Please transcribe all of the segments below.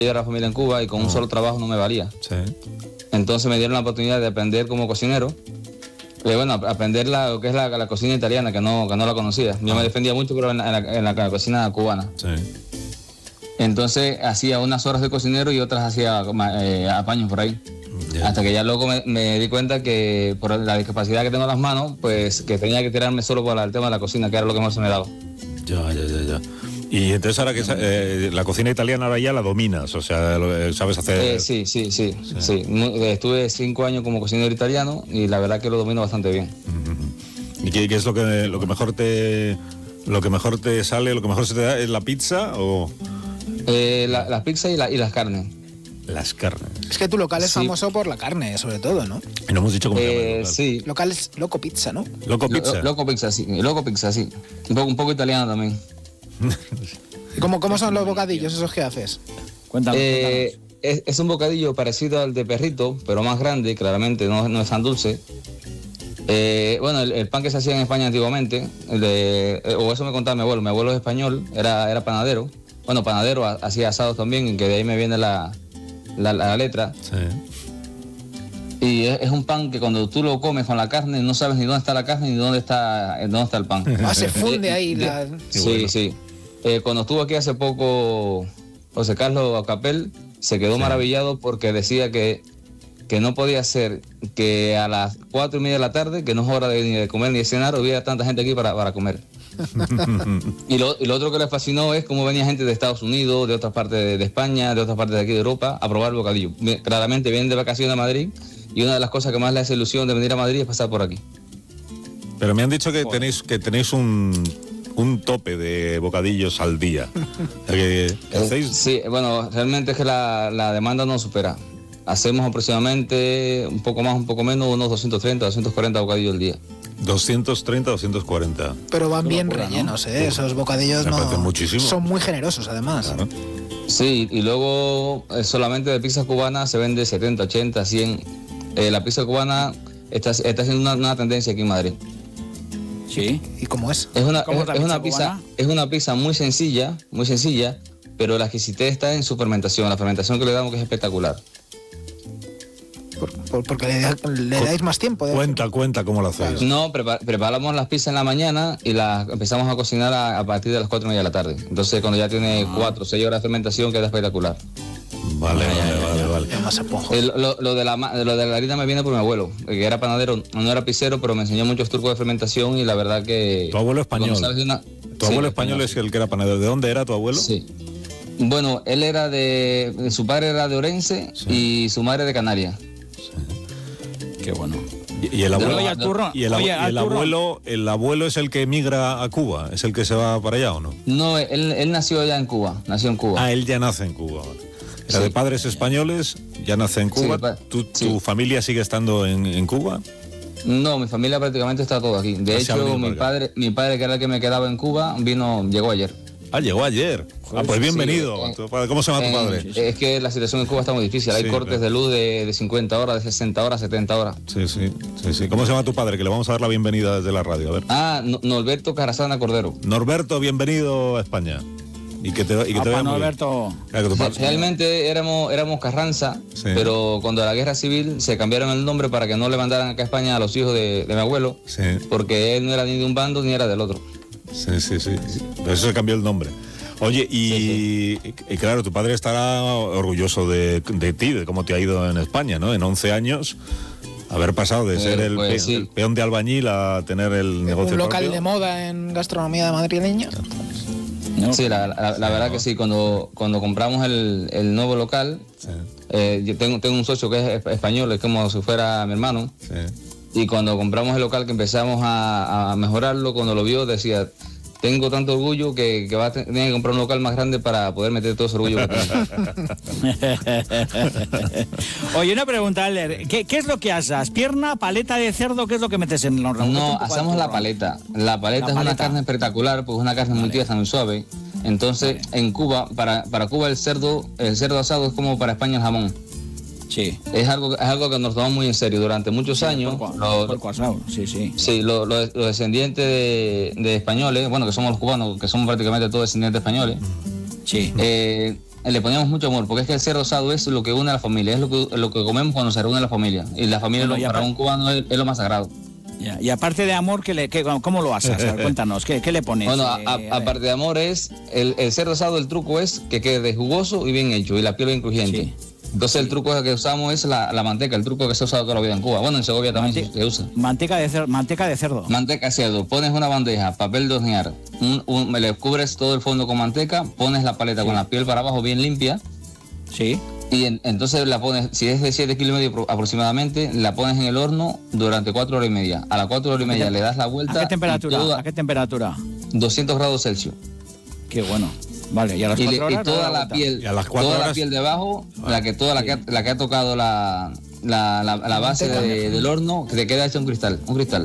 a la familia en Cuba y con un solo trabajo no me valía. Sí. Entonces me dieron la oportunidad de aprender como cocinero. Bueno, aprender lo que es la cocina italiana, que no la conocía. Yo me defendía mucho, pero en la cocina cubana. Sí. Entonces hacía unas horas de cocinero y otras hacía apaños por ahí. Yeah. Hasta que ya luego me di cuenta que por la discapacidad que tengo en las manos, pues que tenía que tirarme solo por el tema de la cocina, que era lo que más se me daba. Ya. Y entonces ahora que la cocina italiana ahora ya la dominas, o sea, sabes hacer... Sí. Estuve 5 años como cocinero italiano y la verdad que lo domino bastante bien. ¿Y qué es lo que mejor te sale, lo que mejor se te da? ¿Es la pizza o...? Las pizzas y las carnes. Las carnes. Es que tu local es famoso por la carne, sobre todo, ¿no? Y no hemos dicho cómo se llama el local. Sí. Local es Loco Pizza, ¿no? Loco Pizza. Loco Pizza, sí. Un poco italiano también. ¿Y cómo son los bocadillos esos que haces? Cuéntanos. Es un bocadillo parecido al de perrito, pero más grande, claramente, no es tan dulce. Bueno, el pan que se hacía en España antiguamente, o eso me contaba mi abuelo es español, era panadero. Bueno, panadero, hacía asados también, que de ahí me viene la letra. Sí. Y es un pan que cuando tú lo comes con la carne no sabes ni dónde está la carne ni dónde está el pan. Se funde ahí. Sí. Cuando estuvo aquí hace poco José Carlos Capel, se quedó maravillado porque decía que no podía ser que a las 4:30 de la tarde, que no es hora ni de comer ni de cenar, hubiera tanta gente aquí para comer. Y lo otro que le fascinó es cómo venía gente de Estados Unidos, de otras partes de España, de otras partes de aquí de Europa, a probar el bocadillo. Claramente vienen de vacaciones a Madrid y una de las cosas que más le hace ilusión de venir a Madrid es pasar por aquí. Pero me han dicho que tenéis un tope de bocadillos al día. ¿Hacéis? Sí, bueno, realmente es que la demanda no supera. Hacemos aproximadamente, un poco más, un poco menos, unos 230, 240 bocadillos al día. 230, 240. Pero van bien rellenos, ¿eh? Esos bocadillos son muy generosos, además. Claro. Sí, y luego solamente de pizza cubana se vende 70, 80, 100. La pizza cubana está haciendo una tendencia aquí en Madrid. Sí. ¿Y cómo es? Es una pizza muy sencilla, pero la exquisitez está en su fermentación, la fermentación que le damos que es espectacular. Porque le dais más tiempo. Cuenta cómo lo hacéis. No, preparamos las pizzas en la mañana y las empezamos a cocinar a partir de las 4:30 de la tarde. Entonces cuando ya tiene 4 o 6 horas de fermentación queda espectacular. Vale. Lo de la harina me viene por mi abuelo, que era panadero, no era pizzero, pero me enseñó muchos trucos de fermentación y la verdad que... Tu abuelo español. Tu abuelo español es el que era panadero. ¿De dónde era tu abuelo? Sí. Bueno, él era su padre era de Orense y su madre de Canarias. Qué bueno. Y el abuelo, el abuelo es el que emigra a Cuba, es el que se va para allá, ¿o no? No, él nació allá en Cuba, nació en Cuba. Ah, él ya nace en Cuba. Era de padres españoles, ya nace en Cuba. ¿Tu familia sigue estando en Cuba? No, mi familia prácticamente está todo aquí. De hecho, mi padre, que era el que me quedaba en Cuba, llegó ayer. Ah, llegó ayer. Pues bienvenido. ¿Cómo se llama tu padre? Es que la situación en Cuba está muy difícil. Hay cortes de luz de 50 horas, de 60 horas, 70 horas. Sí. ¿Cómo se llama tu padre? Que le vamos a dar la bienvenida desde la radio. A ver. Norberto Carasana Cordero. Norberto, bienvenido a España. Y que te vaya muy Norberto. Bien. Realmente éramos Carranza, pero cuando la guerra civil se cambiaron el nombre para que no le mandaran acá a España a los hijos de mi abuelo, porque él no era ni de un bando ni era del otro. Sí. Por eso se cambió el nombre. Oye, y claro, tu padre estará orgulloso de ti, de cómo te ha ido en España, ¿no? En 11 años, haber pasado de ser el peón de albañil a tener el negocio un local propio. de moda en gastronomía madrileña. Sí, la verdad que sí. Cuando compramos el nuevo local, yo tengo un socio que es español, es como si fuera mi hermano. Y cuando compramos el local, que empezamos a mejorarlo, cuando lo vio decía: tengo tanto orgullo que va a tener que comprar un local más grande para poder meter todo ese orgullo que tengo. Oye, una pregunta, Aller. ¿Qué es lo que asas? ¿Pierna, paleta de cerdo? ¿Qué es lo que metes en el horno? No, asamos la paleta. La paleta es una carne espectacular, pues es una carne muy tiesa, muy suave. Entonces, en Cuba, para Cuba el cerdo asado es como para España el jamón. Sí. Es algo que nos tomamos muy en serio durante muchos años. Sí, los descendientes de españoles, bueno, que somos los cubanos, que somos prácticamente todos descendientes españoles. Sí. le poníamos mucho amor, porque es que el cerdo asado es lo que une a la familia, es lo que comemos cuando se reúne la familia. Y la familia para un cubano es lo más sagrado. Ya. Y aparte de amor, ¿cómo lo haces? Cuéntanos, ¿qué le pones? Bueno, aparte de amor es, el cerdo asado, el truco es que quede jugoso y bien hecho, y la piel bien crujiente. Sí. Entonces el truco que usamos es la manteca, el truco que se ha usado toda la vida en Cuba. Bueno, en Segovia también se usa. Manteca de cerdo. Manteca de cerdo. Pones una bandeja, papel de hornear, le cubres todo el fondo con manteca, pones la paleta con la piel para abajo bien limpia. Sí. Y entonces la pones, si es de 7 km aproximadamente, la pones en el horno durante 4 horas y media. A las 4 horas y media le das la vuelta. ¿A qué temperatura? 200 grados Celsius. Qué bueno. Vale, y a las 4 horas. Y toda la piel, la piel de abajo, la que ha tocado la base del horno, que te queda hecha un cristal.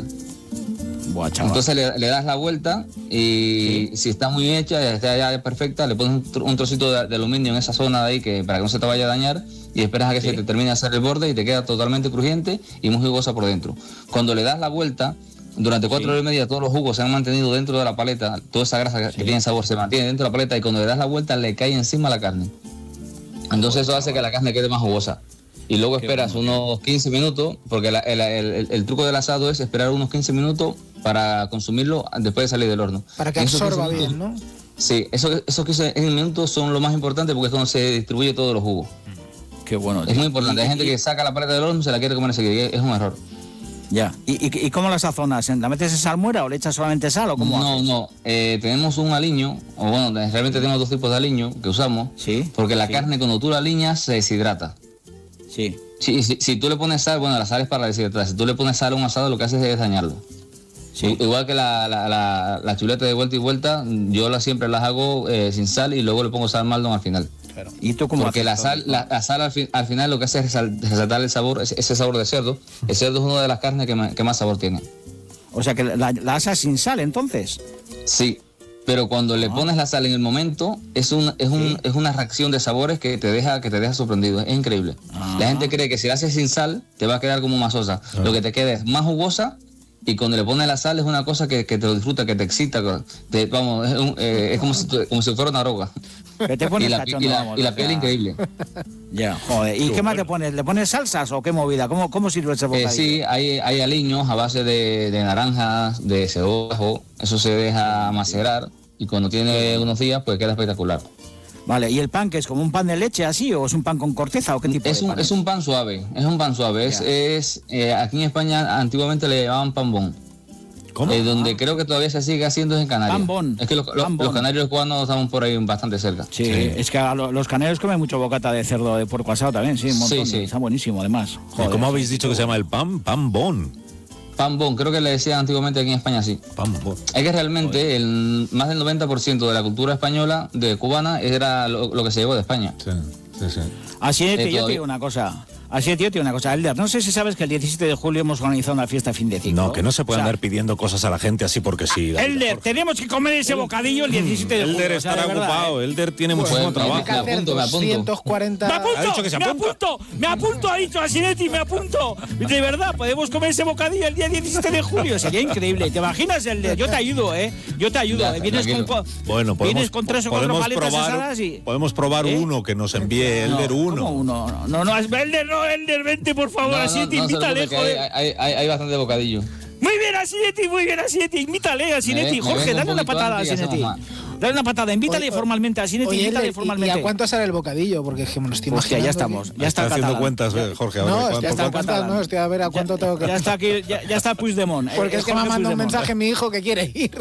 Buah, entonces le das la vuelta y si está muy hecha, está ya perfecta, le pones un trocito de aluminio en esa zona de ahí para que no se te vaya a dañar y esperas a que se te termine de hacer el borde y te queda totalmente crujiente y muy jugosa por dentro. Cuando le das la vuelta, durante 4 horas y media todos los jugos se han mantenido dentro de la paleta, toda esa grasa que tiene sabor se mantiene dentro de la paleta y cuando le das la vuelta le cae encima la carne. Entonces eso hace que la carne quede más jugosa. Y luego esperas unos 15 minutos, porque el truco del asado es esperar unos 15 minutos para consumirlo después de salir del horno. Para que absorba bien, ¿no? Sí, esos 15 minutos son lo más importante porque es cuando se distribuye todos los jugos. Qué bueno. Es muy importante. Hay gente que saca la paleta del horno y se la quiere comer enseguida. Es un error. Ya. ¿Y cómo la sazonas? ¿La metes en salmuera o le echas solamente sal o cómo haces? No. Tenemos un aliño, o bueno, realmente tenemos 2 tipos de aliño que usamos. Sí. Porque la carne cuando tú la aliñas se deshidrata. Sí. Si tú le pones sal, bueno, la sal es para la deshidratación. Si tú le pones sal a un asado, lo que haces es dañarlo. Sí. Igual que la chuleta de vuelta y vuelta, yo siempre las hago sin sal y luego le pongo sal Maldon al final. Claro. ¿Y tú cómo Porque la sal al final lo que hace es resaltar el sabor, ese sabor de cerdo. El cerdo es una de las carnes que más sabor tiene. O sea que la asas sin sal entonces. Sí. Pero cuando le pones la sal en el momento, es una reacción de sabores que te deja sorprendido. Es increíble. La gente cree que si la haces sin sal, te va a quedar como masosa. Lo que te queda es más jugosa y cuando le pones la sal es una cosa que te lo disfruta, que te excita. Es como si fuera una droga. Y la piel increíble. Ya, joder. ¿Y qué más le pones? ¿Le pones salsas o qué movida? ¿Cómo sirve ese bocadillo? Sí, hay aliños a base de naranjas, de cebolla. Eso se deja macerar y cuando tiene unos días pues queda espectacular. Vale, ¿y el pan que es como un pan de leche así o es un pan con corteza o qué tipo de pan? Es un pan suave, aquí en España antiguamente le llamaban pan bon. ¿Cómo? Donde creo que todavía se sigue haciendo es en Canarias. Pan bon. Es que los canarios cubanos estamos por ahí bastante cerca. Sí. Es que los canarios comen mucho bocata de cerdo de puerco asado también, un montón. Sí. Está buenísimo además. Joder, ¿cómo habéis dicho que se llama el pan? Pan bon. Pan bon, creo que le decían antiguamente aquí en España así. Pan bon. Es que realmente más del 90% de la cultura española, cubana, era lo que se llevó de España. Sí. Así es que yo te digo una cosa. Elder, no sé si sabes que el 17 de julio hemos organizado una fiesta fin de ciclo. No, que no se puede andar pidiendo cosas a la gente así porque sí. Elder, tenemos que comer ese bocadillo el 17 de julio. Elder estará ocupado, Elder tiene muchísimo trabajo. Me apunto. 240... Me apunto, ha dicho Asinetti, me apunto. De verdad, podemos comer ese bocadillo el día 17 de julio. Sería increíble. ¿Te imaginas, Elder? Yo te ayudo, Yo te ayudo. Vienes con 3 o 4 paletas asadas y... Podemos probar uno que nos envíe Elder uno. ¿Cómo uno? No, Elder no. Elder, vente por favor, Asinetti, invítale, joder. Hay bastante bocadillo. Muy bien, Asinetti, invítale, Asinetti. Jorge, dale una patada a Asinetti. Dale una patada, invítale formalmente a Asinetti, invítale formalmente. ¿Y a cuánto sale el bocadillo? Porque es que me lo estoy imaginando. Hostia, ya estamos. Ya está haciendo cuentas, Jorge. Estoy a ver a cuánto tengo que... Ya está aquí, ya está Puigdemont. Porque es que me ha mandado un mensaje mi hijo que quiere ir.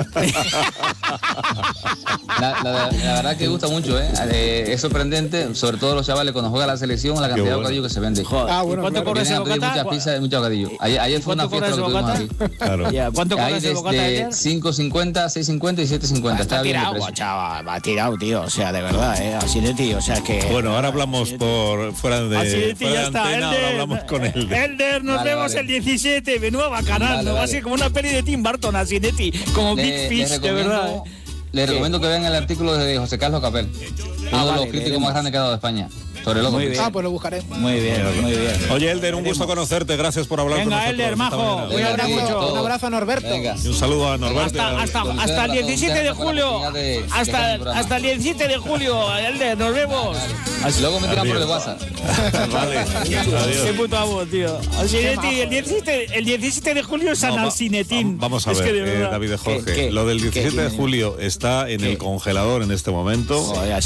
La verdad que gusta mucho, es sorprendente, sobre todo los chavales cuando juega la selección, la cantidad de bocadillo que se vende. Bueno, ¿cuánto cobra ese bocata? Muchas pizzas y mucho bocadillo. Ayer fue una fiesta que tuvimos aquí. Claro. ¿Cuánto cobra ese bocata ayer? 5.50, 6.50 y 7.50. Está tirado, chaval, va tirado, tío. O sea, de verdad, Asinetti, o sea que... Bueno, ahora hablamos fuera de antena, ahora hablamos con Elder. Elder, nos vemos el 17, menuda bacanal, ¿no? Va a ser como una peli de Tim Burton, Asinetti, como Big Fish, de verdad. Les recomiendo que vean el artículo de José Carlos Acapel, uno de los críticos más grandes que ha dado de España. Sobre el muy bien. Pues lo buscaré. Muy bien, muy bien. Oye, Elder, un gusto conocerte. Gracias por hablar con nosotros. Venga, Elder, majo. Un abrazo a Norberto. Venga. Y un saludo a Norberto. Hasta el 17 de julio. Hasta el 17 de julio, Elder, nos vemos. Luego me tiran por el WhatsApp. Vale. Adiós. Qué puto amo, tío. Alcineti, el 17 de julio es San Alcinetín. Vamos a ver, David de Jorge. Lo del 17 de julio está en el congelador en este momento.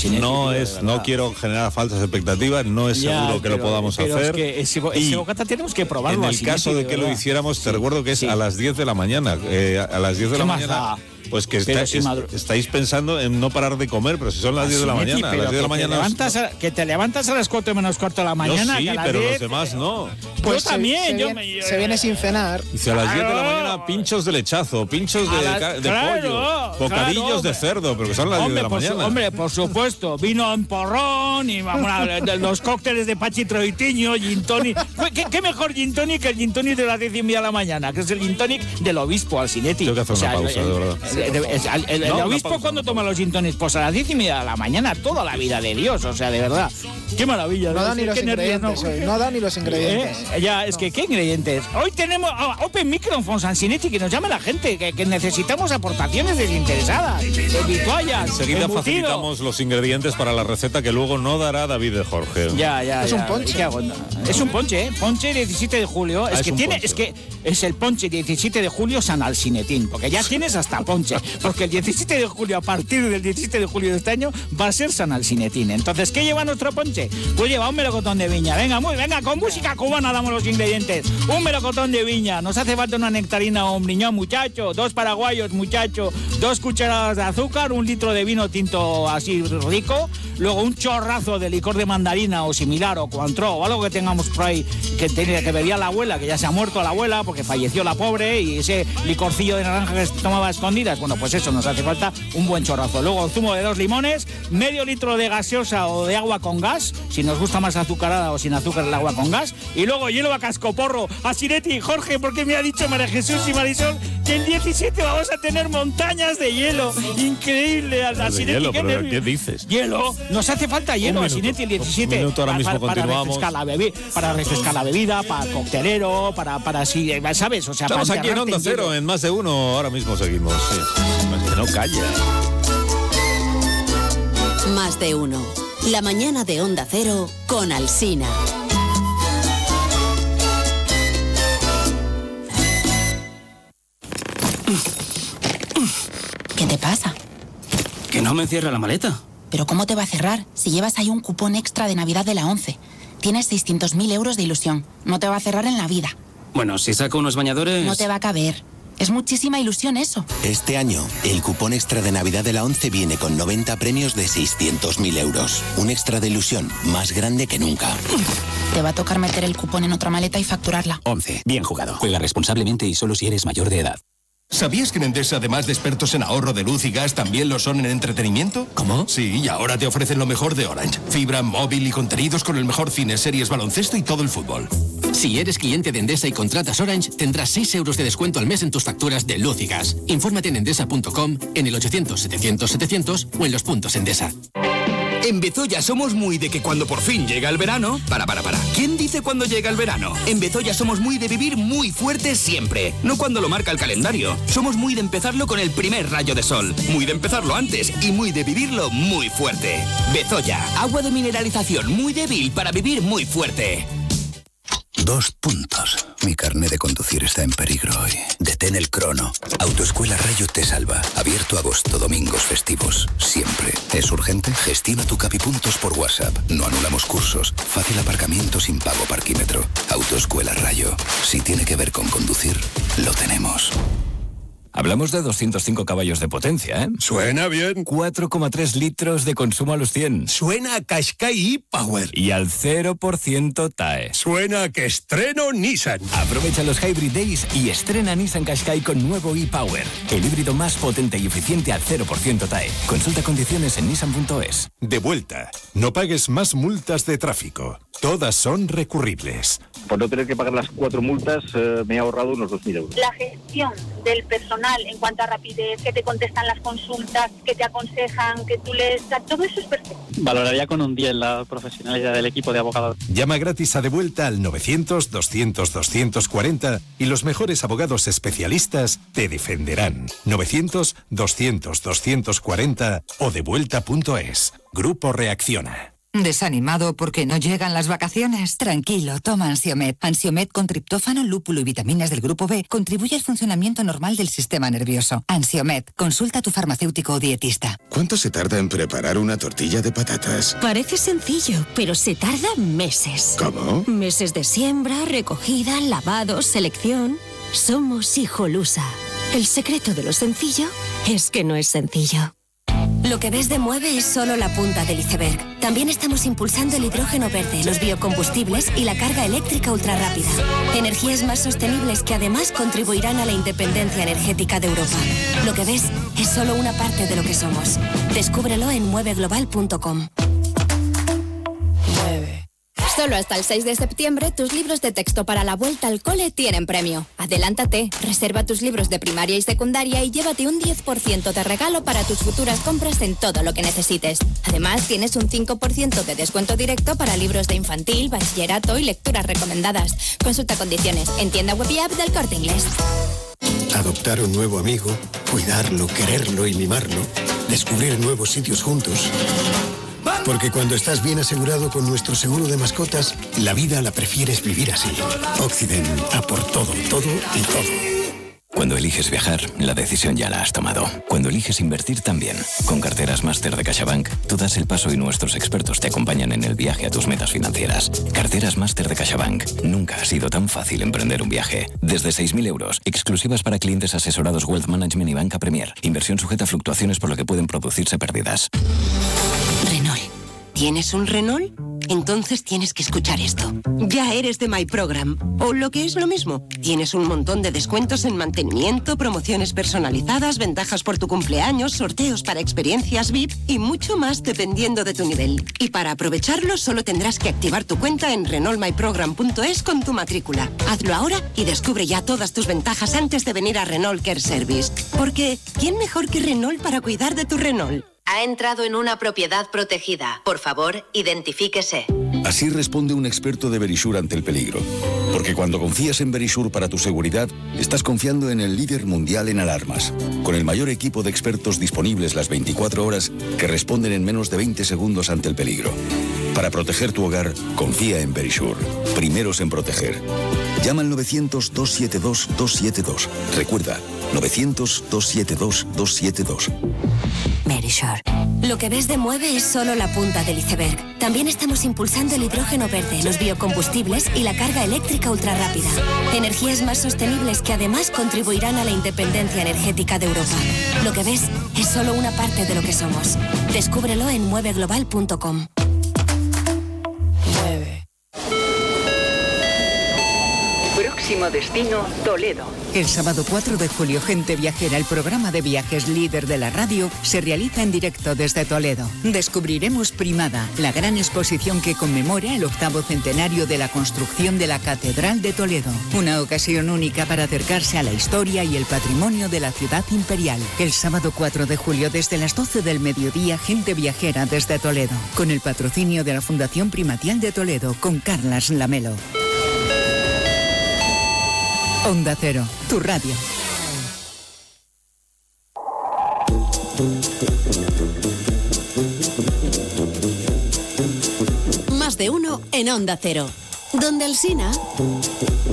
No quiero generar falsas expectativas, no es seguro que lo podamos hacer. Es que ese bocata tenemos que probarlo. En el caso de que lo hiciéramos, te recuerdo que es a las 10 de la mañana. A las 10 de la mañana. Pues que estáis pensando en no parar de comer, pero si son las 10 de la mañana. A las 10 de la mañana. Que te levantas a las 4 menos cuarto de la mañana. Yo sí, pero los demás no. Pues yo también. Se viene sin cenar. Y si a las 10 de la mañana pinchos de lechazo, pinchos de pollo, bocadillos de cerdo, pero que son las 10 de la mañana. Hombre, por supuesto. Vino en porrón y los cócteles de Pachi Troitiño, gin tonic. ¿Qué mejor gin tonic que el gin tonic de las 10:30 de la mañana? Que es el gin tonic del obispo Alcineti. Tengo que hacer una pausa, de verdad. El obispo cuando toma los gin tonics, pues a las 10:30 de la mañana, toda la vida de Dios, o sea, de verdad. Qué maravilla. No da ni los ingredientes hoy, no da ni los ingredientes. Ya, es que, ¿qué ingredientes? Hoy tenemos Open Microphone Sansinetti, que nos llama la gente, que necesitamos aportaciones desinteresadas, de vituallas. Enseguida facilitamos los ingredientes para la receta que luego no dará David de Jorge. Ya. Es un ponche. Es un ponche, ¿eh? Ponche 17 de julio. Es que es el ponche 17 de julio San Alcinetín, porque ya tienes hasta ponche. Porque el 17 de julio, a partir del 17 de julio de este año, va a ser San Alcinetín. Entonces, ¿qué lleva nuestro ponche? Pues lleva un melocotón de viña. Venga, con música cubana damos los ingredientes. Un melocotón de viña. Nos hace falta una nectarina o un briñón, muchacho. 2 paraguayos, muchacho. 2 cucharadas de azúcar. 1 litro de vino tinto así rico. Luego un chorrazo de licor de mandarina o similar, o Cointreau, o algo que tengamos por ahí, que bebía la abuela, que ya se ha muerto la abuela porque falleció la pobre, y ese licorcillo de naranja que tomaba a escondidas. Bueno, pues eso, nos hace falta un buen chorrazo. Luego zumo de 2 limones, medio litro de gaseosa o de agua con gas, si nos gusta más azucarada o sin azúcar el agua con gas. Y luego hielo a cascoporro. Alcineti y Jorge, porque me ha dicho María Jesús y Marisol que el 17 vamos a tener montañas de hielo. Increíble, Alcineti. ¿Qué dices? Hielo. Nos hace falta hielo, Alcineti, el 17. Un minuto, ahora mismo continuamos. Para refrescar la bebida, para coctelero, para así, ¿sabes? O sea, estamos aquí en Onda Cero, en Más de Uno, ahora mismo seguimos. Sí. Que no calla. Más de Uno. La mañana de Onda Cero con Alsina. ¿Qué te pasa? Que no me cierra la maleta. ¿Pero cómo te va a cerrar si llevas ahí un cupón extra de Navidad de la 11? Tienes 600.000 euros de ilusión. No te va a cerrar en la vida. Bueno, si saco unos bañadores... No te va a caber. Es muchísima ilusión eso. Este año, el cupón extra de Navidad de la 11 viene con 90 premios de 600.000 euros. Un extra de ilusión más grande que nunca. Te va a tocar meter el cupón en otra maleta y facturarla. 11. Bien jugado. Juega responsablemente y solo si eres mayor de edad. ¿Sabías que en Endesa, además de expertos en ahorro de luz y gas, también lo son en entretenimiento? ¿Cómo? Sí, y ahora te ofrecen lo mejor de Orange. Fibra, móvil y contenidos con el mejor cine, series, baloncesto y todo el fútbol. Si eres cliente de Endesa y contratas Orange, tendrás 6 euros de descuento al mes en tus facturas de luz y gas. Infórmate en endesa.com, en el 800-700-700 o en los puntos Endesa. En Bezoya somos muy de que cuando por fin llega el verano... Para. ¿Quién dice cuando llega el verano? En Bezoya somos muy de vivir muy fuerte siempre, no cuando lo marca el calendario. Somos muy de empezarlo con el primer rayo de sol, muy de empezarlo antes y muy de vivirlo muy fuerte. Bezoya, agua de mineralización muy débil para vivir muy fuerte. 2 puntos. Mi carnet de conducir está en peligro hoy. Detén el crono. Autoescuela Rayo te salva. Abierto agosto, domingos, festivos. Siempre. ¿Es urgente? Gestiona tu Capipuntos por WhatsApp. No anulamos cursos. Fácil aparcamiento sin pago parquímetro. Autoescuela Rayo. Si tiene que ver con conducir, lo tenemos. Hablamos de 205 caballos de potencia, ¿eh? Suena bien. 4,3 litros de consumo a los 100. Suena a Qashqai e-Power. Y al 0% TAE. Suena a que estreno Nissan. Aprovecha los Hybrid Days y estrena Nissan Qashqai con nuevo e-Power. El híbrido más potente y eficiente al 0% TAE. Consulta condiciones en nissan.es. De vuelta. No pagues más multas de tráfico. todas son recurribles. Por no tener que pagar las 4 multas, me he ahorrado unos 2.000 euros. La gestión del personal en cuanto a rapidez, que te contestan las consultas, que te aconsejan, que tú lees, todo eso es perfecto. Valoraría con un 10 la profesionalidad del equipo de abogados. Llama gratis a Devuelta al 900-200-240 y los mejores abogados especialistas te defenderán. 900-200-240 o devuelta.es. Grupo Reacciona. ¿Desanimado porque no llegan las vacaciones? Tranquilo, toma Ansiomed. Ansiomed con triptófano, lúpulo y vitaminas del grupo B contribuye al funcionamiento normal del sistema nervioso. Ansiomed, consulta a tu farmacéutico o dietista. ¿Cuánto se tarda en preparar una tortilla de patatas? Parece sencillo, pero se tarda meses. ¿Cómo? Meses de siembra, recogida, lavado, selección. Somos Hijolusa. El secreto de lo sencillo es que no es sencillo. Lo que ves de Mueve es solo la punta del iceberg. También estamos impulsando el hidrógeno verde, los biocombustibles y la carga eléctrica ultrarrápida. Energías más sostenibles que además contribuirán a la independencia energética de Europa. Lo que ves es solo una parte de lo que somos. Descúbrelo en mueveglobal.com. Solo hasta el 6 de septiembre, tus libros de texto para la vuelta al cole tienen premio. Adelántate, reserva tus libros de primaria y secundaria y llévate un 10% de regalo para tus futuras compras en todo lo que necesites. Además, tienes un 5% de descuento directo para libros de infantil, bachillerato y lecturas recomendadas. Consulta condiciones en tienda web y app del Corte Inglés. Adoptar un nuevo amigo, cuidarlo, quererlo y mimarlo. Descubrir nuevos sitios juntos. Porque cuando estás bien asegurado con nuestro seguro de mascotas, la vida la prefieres vivir así. Occident, a por todo, todo y todo. Cuando eliges viajar, la decisión ya la has tomado. Cuando eliges invertir también. Con Carteras Máster de CaixaBank, tú das el paso y nuestros expertos te acompañan en el viaje a tus metas financieras. Carteras Máster de CaixaBank. Nunca ha sido tan fácil emprender un viaje. Desde 6.000 euros, exclusivas para clientes asesorados Wealth Management y Banca Premier. Inversión sujeta a fluctuaciones por lo que pueden producirse pérdidas. Renault. ¿Tienes un Renault? Entonces tienes que escuchar esto. Ya eres de My Program. O lo que es lo mismo, tienes un montón de descuentos en mantenimiento, promociones personalizadas, ventajas por tu cumpleaños, sorteos para experiencias VIP y mucho más dependiendo de tu nivel. Y para aprovecharlo solo tendrás que activar tu cuenta en renaultmyprogram.es con tu matrícula. Hazlo ahora y descubre ya todas tus ventajas antes de venir a Renault Care Service. Porque, ¿quién mejor que Renault para cuidar de tu Renault? Ha entrado en una propiedad protegida. Por favor, identifíquese. Así responde un experto de Verisure ante el peligro. Porque cuando confías en Verisure para tu seguridad, estás confiando en el líder mundial en alarmas. Con el mayor equipo de expertos disponibles las 24 horas que responden en menos de 20 segundos ante el peligro. Para proteger tu hogar, confía en Verisure. Primeros en proteger. Llama al 900-272-272. Recuerda, 900-272-272. Verisure. Lo que ves de Mueve es solo la punta del iceberg. También estamos impulsando el hidrógeno verde, los biocombustibles y la carga eléctrica ultrarrápida. Energías más sostenibles que además contribuirán a la independencia energética de Europa. Lo que ves es solo una parte de lo que somos. Descúbrelo en mueveglobal.com. Próximo destino, Toledo. El sábado 4 de julio, Gente Viajera, el programa de viajes líder de la radio, se realiza en directo desde Toledo. Descubriremos Primada, la gran exposición que conmemora el 8º centenario de la construcción de la Catedral de Toledo. Una ocasión única para acercarse a la historia y el patrimonio de la ciudad imperial. El sábado 4 de julio, desde las 12 del mediodía, Gente Viajera desde Toledo. Con el patrocinio de la Fundación Primatial de Toledo, con Carlas Lamelo. Onda Cero, tu radio. Más de uno en Onda Cero. Donde Alsina.